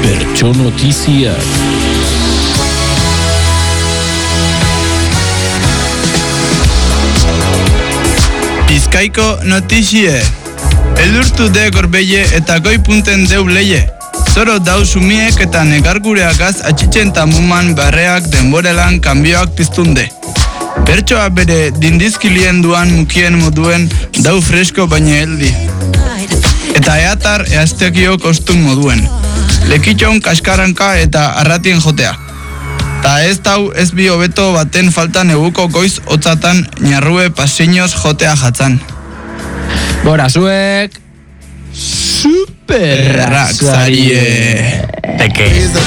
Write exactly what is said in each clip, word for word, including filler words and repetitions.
Bertso Notiziak. Bizkaiko notizie. Eldurtu de gorbelle eta goi punten deu leie. Zoro dau sumiek eta negargureagaz atxitzen tamuman barreak denborelan kanbioak piztunde. Bertsoa bere dindizkilien duan mukien moduen dau fresko baina heldi. Eta eatar eaztekio kostun moduen. Lekitxon kaskaranka eta arratien jotea. Ta ez dau ez bi hobeto baten falta neguko goiz hotzatan ñarrue pasiños jotea jatzan. Gora zuek Superrak zarie Teke.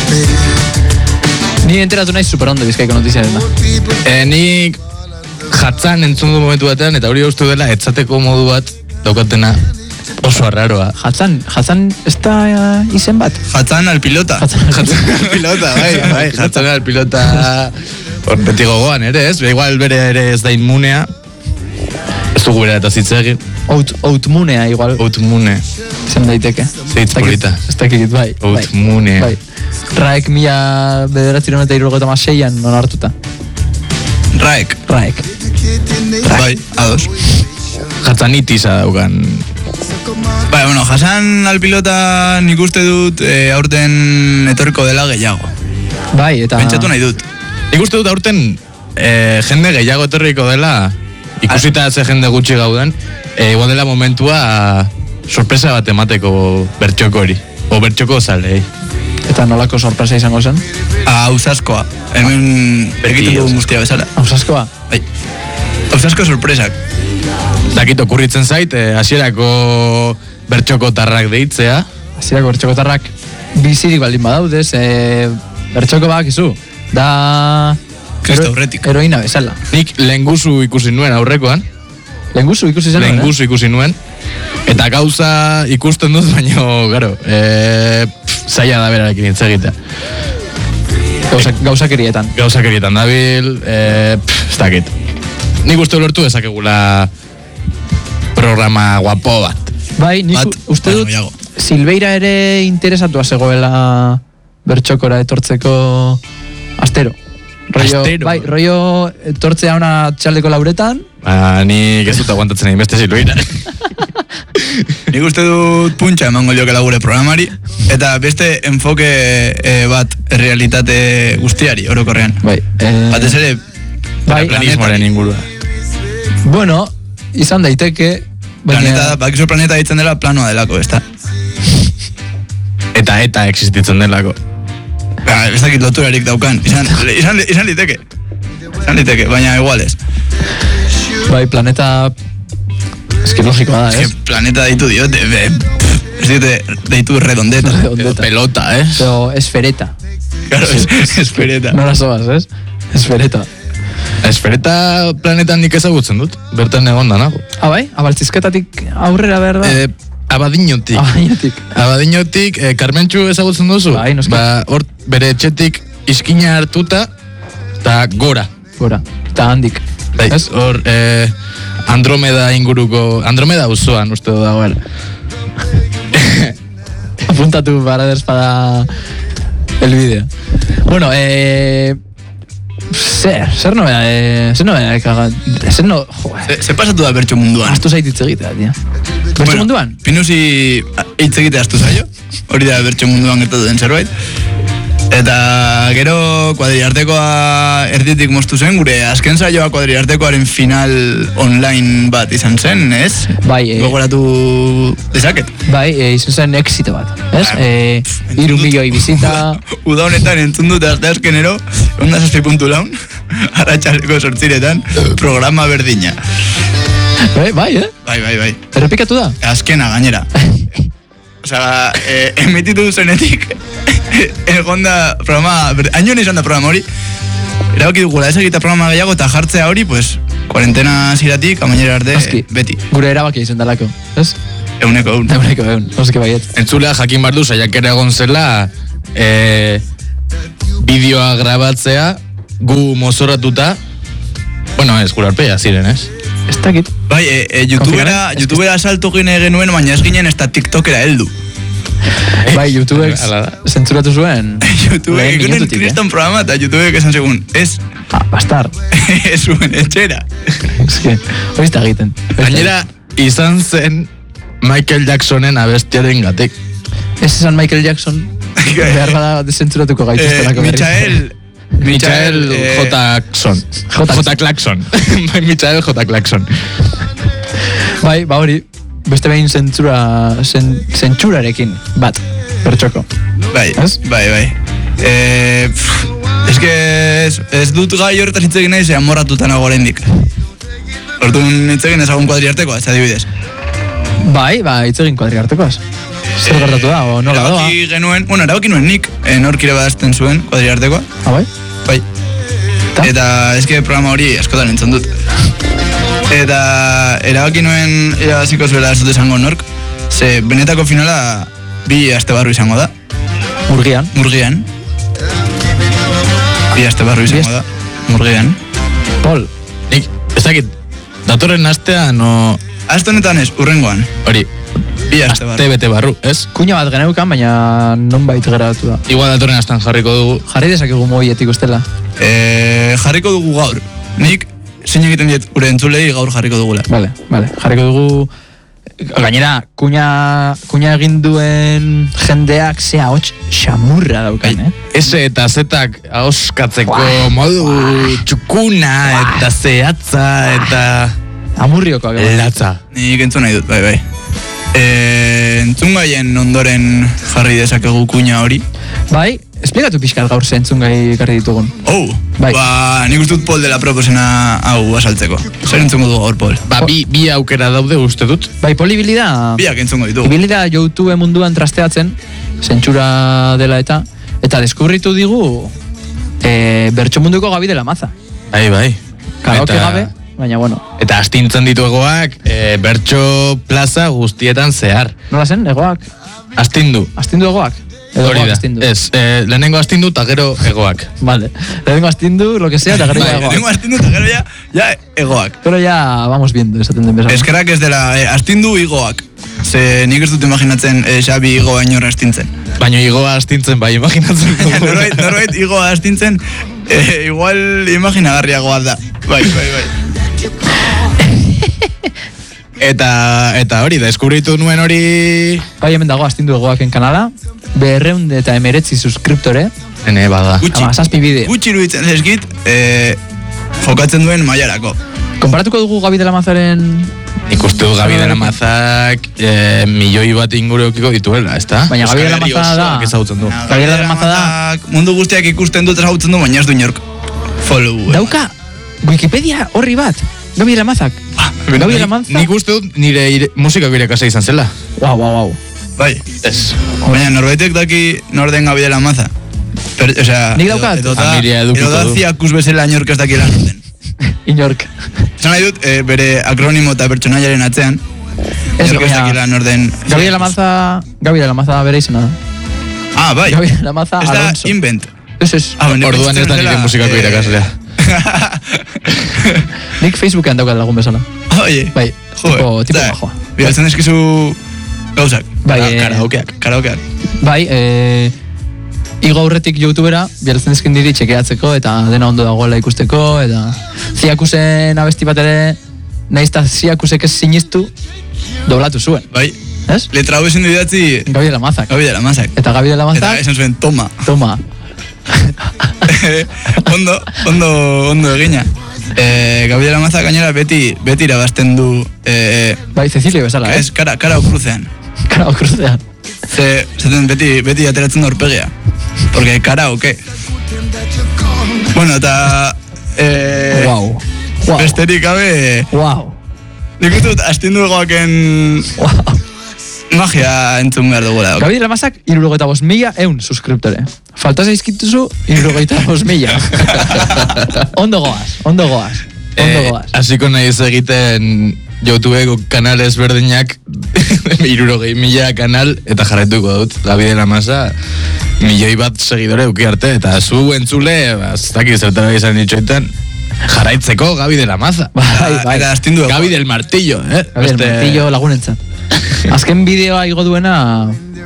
Ni enteratu nahi super ondo Bizkaiko notiziaren da. E, nik jatzan entzun du momentu batean, eta hori uste dela etzateko modu bat daukatena oso arraroa. Jatzan, jatzan ez da uh, izen bat? Jatzan al pilota. Jatzan, Jatzan al pilota, bai, bai, jatzan al pilota hor beti gogoan ere, ez? Be, igual bere ere ez da inmunea. Ez dugu bere eta zitzegin. Out, outmunea igual. Outmune. Zen daiteke. Zeitz polita. Ez dakit, bai. Outmune. Bai. Raek mila bederatziron eta irurogeta maseian non hartuta. Raek. Raek. Bai, ados. Jatzanitiza daukan. Bai, bueno, jasan al pilota nik uste dut e, aurten etorriko dela gehiago. Bai, eta... Pentsatu nahi dut. Nik uste dut aurten e, jende gehiago etorriko dela, ikusita ze jende gutxi gauden, e, igual dela momentua sorpresa bat emateko bertxoko hori, o bertxoko zalei. Eta nolako sorpresa izango zen? Ausaskoa. Hemen bergitu dugu guztia bezala. Ausaskoa? Bai. Ausasko sorpresak. Dakit okurritzen zait, e, hasierako bertxoko tarrak deitzea. Hasierako bertxoko tarrak bizirik baldin badaudez, e, bertxoko bak izu. Da... Kristo aurretik. Heroina bezala. Nik lehenguzu ikusi nuen aurrekoan. Lehenguzu ikusi zen? Lehenguzu eh? ikusi nuen. Eta gauza ikusten dut, baina, garo, e, pff, zaila da berarekin hitz egitea. Gauza, gauzakerietan. Gauzakerietan dabil, e, pff, ez dakit. Nik uste lortu dezakegula programa guapo bat. Bai, nik bat, uste dut bueno, Silveira ere interesatua zegoela bertxokora etortzeko astero. Rollo, Astero? Bai, rollo etortzea ona txaldeko lauretan. Ba, nik ez dut aguantatzen egin beste Silveira. Nik uste dut puntxa emango liokela gure programari, eta beste enfoke e, bat realitate guztiari, orokorrean. Bai. Eh, Batez ere, bai, Planismoaren ingurua. Bueno, izan daiteke, baina... Planeta, bakizu planeta ditzen dela planoa delako, ez da? Eta eta existitzen delako. Ba, ez dakit loturarik daukan, izan, izan, izan liteke. Izan liteke, baina igualez. Bai, planeta... Eski logikoa da, Ez ez? que planeta deitu diote, be, pff, ez diote deitu redondeta. Redondeta. Pelota, eh? Pero esfereta. Claro, es, espereta. No las soas, ez? Esfereta. Esfereta planetan nik ezagutzen dut, bertan egon da nago. Ah, bai? Abaltzizketatik aurrera behar da? E, abadinotik. Abadinotik. Abadinotik, e, Karmentxu ezagutzen duzu? Bai, noski. Ba, hor bere etxetik iskina hartuta, eta gora. Gora. Eta handik. Bai, Ez? hor, e, Andromeda inguruko, Andromeda uzoan uste du dagoela. Apuntatu para despada el vídeo. Bueno, eh... Zer, zer nobea, eh... Zer nobea, kaga... Zer no... Joder. Se, se pasatu da bertxo munduan. Astu zait hitz egitea, tia. Bertxo Bueno, munduan? Pinusi hitz egite astu zaio. Hori da bertxo munduan gertatu den zerbait. Eta gero kuadriartekoa erditik moztu zen, gure azken saioa kuadriartekoaren final online bat izan zen, ez? Bai, eh... Gogoratu dezaket. Bai, eh, izan zen exito bat, ez? Ah, Eh, iru milioi bizita... Uda honetan entzun dut azte azkenero, onda zazpi puntu laun, arratsaleko sortziretan, programa berdina. Bai, bai, eh? Bai, bai, bai. Errepikatu da? Azkena gainera. Osea, eh, emititu zenetik, egonda programa, haino izan da programa hori, erabaki dugula ez egitea programa gehiago eta jartzea hori, pues, kuarentena ziratik, amainera arte, Aski, beti. gure erabakia izan dalako, ez? Euneko eun. Euneko eun, oski baiet. Entzulea jakin behar du, saiakera egon zela, e, bideoa grabatzea, gu mozorratuta, bueno, ez, gure arpea ziren, ez? Ez dakit. Bai, e, e, youtubera, Konfigaren? youtubera salto gine genuen, baina ez ginen ez da tiktokera heldu. Bai, YouTubek Hala da. zentzuratu zuen. YouTube lehen ikunen minututik, eh? kriston programa eta YouTube esan segun, ez, Ah, bastar. ez zuen etxera. Ez que, hori da egiten. Gainera, izan zen Michael Jacksonen abestiaren gatik. Ez esan Michael Jackson, behar bada desentzuratuko Eh, gaituztenako berriz. Michael, Michael eh, J. Claxon. J. J. Claxon. Michael J. Claxon. Bai, ba hori, beste behin zentzura, zen, zentsurarekin, bat, bertxoko. Bai, Ez? bai, bai. Eh, pff, ez que ez, ez dut gai horretaz hitz egin nahi, ze amorratuta nago oraindik. Orduan hitz egin ezagun kuadriartekoa, ez adibidez. Bai, ba, hitz egin kuadriartekoaz. Zer gertatu da, o nola doa? Erabaki genuen, bueno, erabaki nuen nik, eh, norkire badazten zuen kuadriartekoa. Ah, bai? Bai. Ta? Eta eske programa hori askotan entzun dut. Eta erabaki nuen irabaziko zuela ez dut esango nork, ze benetako finala bi aste barru izango da, Murgian. Murgian. Bi aste barru izango da, Murgian. Pol, Nik, ez dakit, datorren astean, no... Aste honetan ez, urrengoan. Hori, Bi aste aste barru. bete barru, ez? kuña bat geneukan, baina nonbait geratu da. Igual datorren astean jarriko dugu. Jarri dezakegu mogietik ustela. Eh, jarriko dugu gaur. Nik zein egiten diet gure entzulei gaur jarriko dugula. Vale, vale. Jarriko dugu... Gainera, kuña, kuña egin duen jendeak zea hots xamurra daukan, eh? S eta Zetak ahoskatzeko modu txukuna eta zehatza eta Amurriokoak. egon. latza. Nik entzun nahi dut, bai, bai. Eh, entzun gaien ondoren jarri dezakegu kuña hori. Bai, esplikatu pixkat gaur zentzun gai ekarri ditugun. Oh, Bai. ba, nik uste dut Pol dela proposena hau asaltzeko. Zer entzungo du gaur, Pol? Ba, bi, bi aukera daude uste dut. Bai, poli ibili da... Biak entzungo ditugu. Ibili da YouTube munduan trasteatzen, zentsura dela eta, eta deskubritu digu e, bertso munduko Gabi de la Maza. Bai, bai. Karaoke Eta- gabe, baina bueno. Eta astintzen ditu egoak, e, bertso plaza guztietan zehar. Nola zen, egoak? Astindu. Astindu egoak? Edo Hori egoak da. astindu? Ez, e, lehenengo astindu eta gero egoak. Vale. Lehenengo astindu, lo que sea, eta gero Bai, ya egoak. Lehenengo astindu eta gero ja, ja egoak. Pero ya vamos viendo, esaten den bezala. Eskerak ez dela, eh, astindu igoak. Ze nik ez dut imaginatzen eh, Xabi igoa inorra astintzen. Baina igoa astintzen bai, imaginatzen dugu. norbait, norbait igoa astintzen, eh, igual imaginagarriagoa da. Bai, bai, bai. Eta, eta hori, deskubritu nuen hori... Bai, hemen dago astindu egoaken kanala, berreun eta emeretzi suskriptore, Hene bada. Gutxi, ama, zazpi bideo. gutxi iruditzen zaizkit, eh, jokatzen duen mailarako. Konparatuko dugu Gabi de la Mazaren... Nik uste du Gabi de la Mazak e, milioi bat inguru eukiko dituela, ezta? Baina Gabi de la Euskal Herri Maza da- osoak ezagutzen du. Gabi de la Maza da- Mazak mundu guztiak ikusten dut ezagutzen du, baina ez du inork follow. eh. Dauka, Wikipedia horri bat, Gabi de la Mazak. Gabi de la Maza... Nik uste dut nire ire, musika irakasle izan zela. Wow, wow, wow. Bai. Ez. Baina norbaitek daki nor den Gabi de la Maza. Per, o sea, Nik daukat. Edo da, Familia edukiko edo da du. ziakus bezala inork ez dakila nor den. Inork. Esan nahi dut, eh, bere akronimo eta pertsonaiaren atzean, Ez, inork ez baina- dakila nor den. Gabi de la Maza... Gabi de la Maza bere izena da. Ah, bai. Gabi de la Maza Ez da Alonso. invent. Ez, ez. Ah, baina Orduan ez da pentsatzen nire zela, musikako eh, irakaslea. Nik Facebookean daukat lagun bezala. Oye. Bai, tipo- tipo da, majoa. Bidaltzen eskizu gauzak. Bai, Kara- eh, karaokeak, karaokeak. Bai, eh... Igo aurretik YouTubera, bialtzen dizkin diri txekeatzeko eta dena ondo dagoela ikusteko, eta ziakusen abesti bat ere, nahiz eta ziakusek ez sinistu, doblatu zuen, Bai. ez? Letra hau esan idatzi Gabi de la Mazak. Gabi de la Mazak. Eta Gabi de la Eta Mazak, esan zuen, toma. toma. ondo, ondo, ondo egina. Eh, Gabi de la Mazak gainera beti, beti irabazten du, eh, Bai, Cecilio bezala, ez, ez? kara, kara okruzean. Kara okruzean. Ze, zaten beti, beti ateratzen da aurpegia. Porque karaoke. Bueno, eta... Eh, Wow. Wow. Besterik gabe, Wow. nik uste dut astindu egoaken Wow. magia entzun behar dugula. Gabi de la Mazak, irurogeita bost mila eun suskriptore. Falta zaizkituzu, irurogeita bost mila. Ondo goaz, ondo goaz. Ondo Eh, goaz. hasiko nahiz egiten YouTubeko kanal ezberdinak irurogei mila kanal eta jarraituko dut Gabi de la Maza milioi bat segidore euki arte eta zu entzule ba, ez dakit zertara izan ditxoetan jarraitzeko Gabi de la Maza Bai, bai. Eta astindu egoak. Gabi del Martillo eh? Gabi del Martillo lagunentzat. Azken bideoa igo duena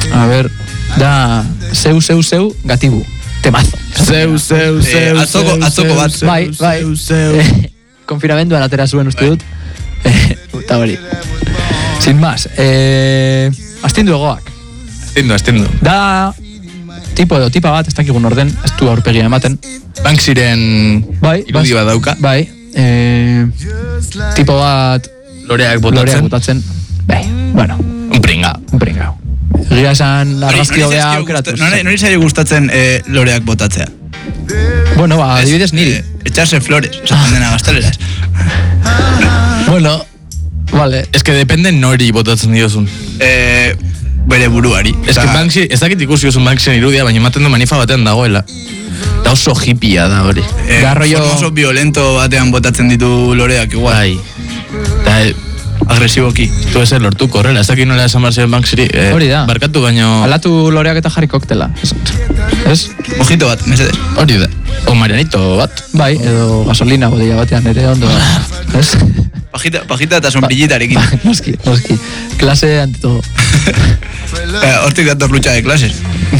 A ber, da zeu, zeu, zeu, gatibu. Temazo. Zeu, zeu, Eh, zeu, atzoko, zeu, atzoko zeu, bat. zeu, Bai, bai. zeu, zeu. Eh, konfinamenduan atera zuen uste dut. Eh, Eta hori. Sin más. Eh, astindu egoak. Astindu, astindu. Da tipo edo tipa bat, ez dakigun orden, ez du aurpegia ematen. Banksiren Bai, irudi bat dauka. Bai. Eh, tipo bat Loreak loreak botatzen. botatzen. Bai, bueno, Un pringa. un pringao. Egia esan argazki hobea aukeratu. Nori nori zaio gustatzen eh, loreak botatzea. Bueno, ba, adibidez niri. Eh, echarse flores, esaten dena gazteleraz. Bueno, vale. Ez que depende nori botatzen diozun. Eh, bere buruari. Ez que Eta- Banksy, ez dakit ikusi duzun Banksyen irudia, baina ematen du manifa batean dagoela. Da oso hippia da hori. Eh, Garroio- forma oso violento batean botatzen ditu loreak igual. Bai. Da, Agresiboki. tu ezer lortuko horrela, ez dakit nola esan behar ziren Banksyri. Eh, Hori da. Barkatu baino... Alatu loreak eta jarri koktela. Ez? Ez? Mojito bat, mesedez. Hori da. O Marianito bat. Bai, edo gasolina botella batean ere ondo. Ez? Pajita, pajita eta sonbrillitarekin. Ba, noski, noski. Klase ante todo. Eh, Hortik dator lucha de clases.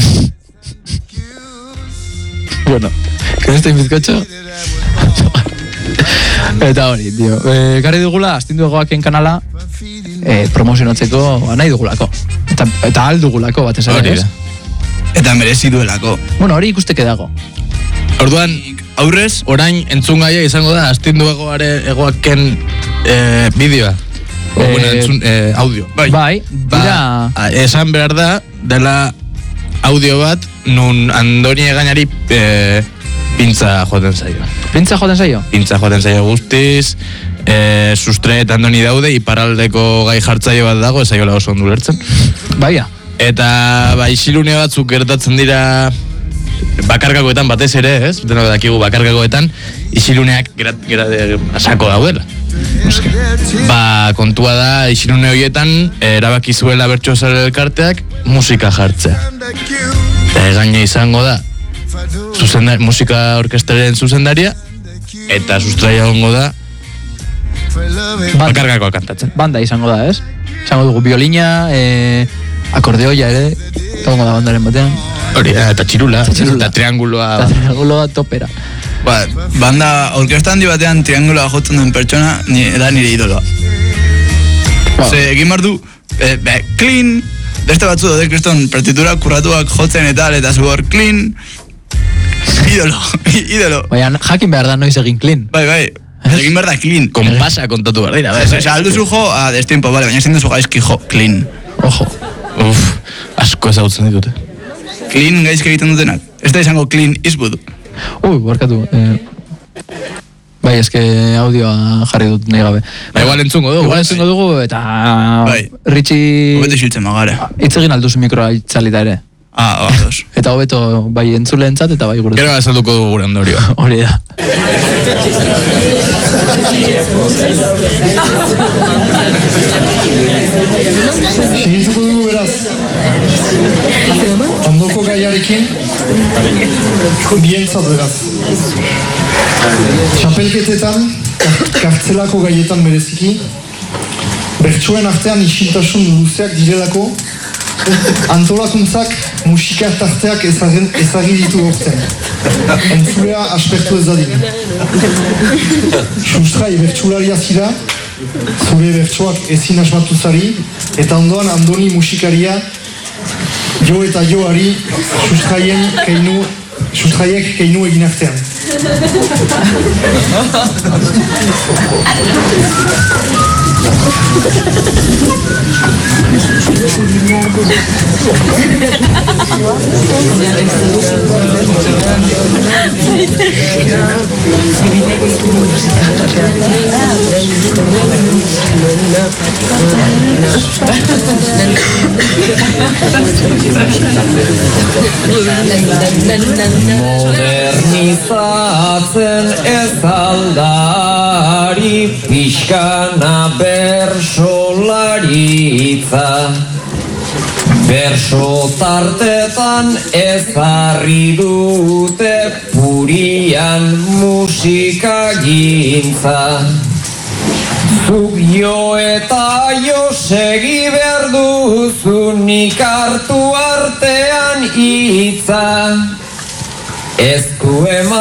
Bueno, con este bizcocho. Eta hori, tío. Eh, garri dugula, astindu egoaken kanala, eh, promozionatzeko nahi dugulako. Eta, eta ahal dugulako batez ere, Hori ez? da. Eta merezi duelako. Bueno, hori ikusteke dago. Orduan, Aurrez, orain entzun gaia izango da, astindu egoare egoaken eh, bideoa. O, Eh, bueno, entzun, eh, audio. bai. Bai, dira... Ba, esan behar da, dela audio bat, nun Andoni egainari eh, pintza joaten zaio. Pintza joaten zaio? Pintza joaten zaio guztiz, eh, sustre eta Andoni daude, iparaldeko gai jartzaile bat dago, ez zaiola oso ondo lertzen. Baia. Eta ba, isilune batzuk gertatzen dira bakarkakoetan batez ere, ez? Deno dakigu bakarkakoetan, isiluneak gerat, gerat, asako daudela. Ba, kontua da, isilune horietan, erabaki zuela Bertsozale elkarteak musika jartzea. Eta egaina izango da, zuzendari, musika orkestraren zuzendaria, eta sustraia gongo da, bakarkakoa kantatzen. Banda izango da, ez? Izango dugu violina, eh, akordeoia ere, egongo da bandaren batean. Hori da, eta txirula, Eta txirula. eta trianguloa. Eta trianguloa topera. ba, banda orkesta handi batean trianguloa jotzen duen pertsona, ni, da nire idoloa. Ba. Ze, egin behar du, eh, be, clean, beste batzu daude kriston partitura kurratuak jotzen eta tal, eta zu hor clean, idolo, idolo. Baina jakin behar da noiz egin clean. Bai, bai, egin behar da clean. Konpasa kontatu behar dira, Ose, alduzu jo, a destiempo, vale, baina ezin duzu gaizki jo, clean. Ojo. Uf, asko ezagutzen ditute. Clean gaizki egiten dutenak. Ez da izango clean Eastwood. Ui, barkatu. Eh, bai, eske audioa jarri dut nahi gabe. Ba, igual entzungo dugu, Igual ez? entzungo dugu, eta... Bai. Ritxi... Hobeto isiltzen magare. Hitz egin alduzu mikroa itzalita ere. Ah, ados. Eta hobeto bai entzuleentzat eta bai gure. Gero azalduko dugu gure ondorioa. Hori da. Segituko dugu beraz. Ondoko gaiarekin. Bientzat beraz. Txapelketetan, kartzelako gaietan bereziki, bertsuen artean isiltasun luzeak direlako, antolakuntzak musika tarteak ezagin, ezagin ditu gortzen. Entzulea aspertu ez dadin. Sustrai bertsularia zira, zure bertsoak ezin asmatu zari, eta ondoan Andoni musikaria jo eta joari sustraien keinu, sustraiek keinu egin artean. Modernizatzen ez aldari pixkana bersolaritza. Berso tartetan ezarri dute purian musikagintza. Zuk jo eta jo segi behar duzu, nik hartu artean hitza. Ez du eman